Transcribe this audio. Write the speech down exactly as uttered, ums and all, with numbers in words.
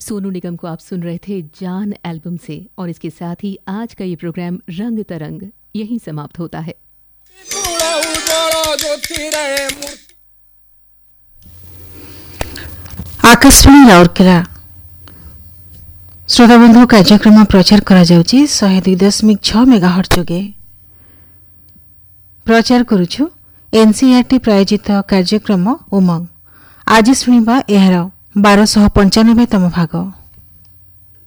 सोनू निगम को आप सुन रहे थे जान एल्बम से, और इसके साथ ही आज का ये प्रोग्राम रंग तरंग यहीं समाप्त होता है। आकाशवाणी राउरकेला श्रोताबंधु कार्यक्रम प्रचार करा जाउची शहे दुई दशमिक छ मेगाहर्ट्ज जोगे प्रचार करुछु एनसीईआरटी प्रायोजित कार्यक्रम उमंग। आज शुणिबा एहार बारश पंचानबे तम भाग।